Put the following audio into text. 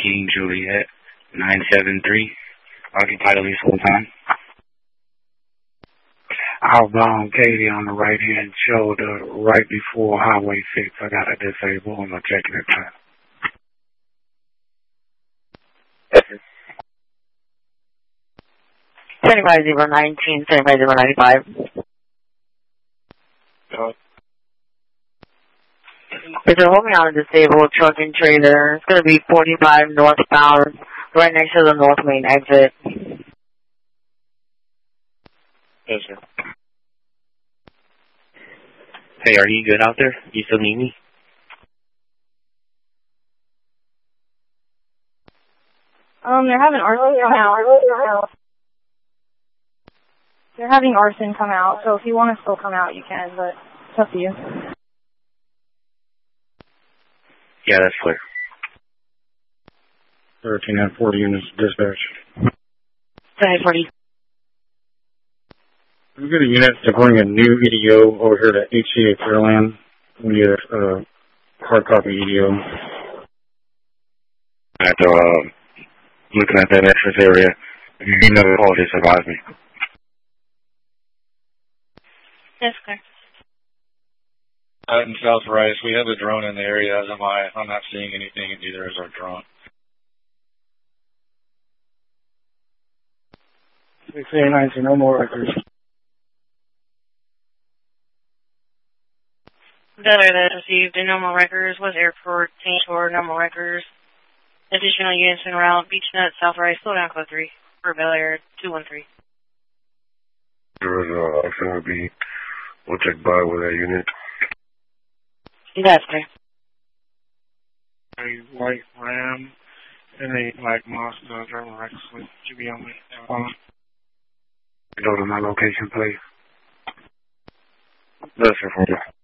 Juliet 973. Occupied at least full time. Outbound Katie on the right hand shoulder, right before Highway 6. I got a disabled on the checking it time. 75019, 75095. It's a homing on a disabled truck and trailer. It's going to be 45 northbound, right next to the North Main exit. Yes, sir. Hey, are you good out there? You still need me? They're having arson come out. They're having arson come out, so if you want to still come out, you can, but it's up to you. Yeah, that's clear. 13 and 40 units dispatch. 740. We get a unit to bring a new EDO over here to HCA Fairland. We need a hard copy EDO. After looking at that extras area, if you need another call, just advise me. Yes, clear. In South Rice, we have a drone in the area, as am I. I'm not seeing anything, and neither is our drone. 6819, no more records. Better that received a normal records was airport, St. Tor, normal records. Additional units en route, Beechnut, South Rice, slow down code 3, for Bel Air 213. There is auxiliary B. We'll check by with that unit. That's clear. A white Ram and a black Mazda driving recklessly. Should be on the phone. Go to my location, please. That's it for you.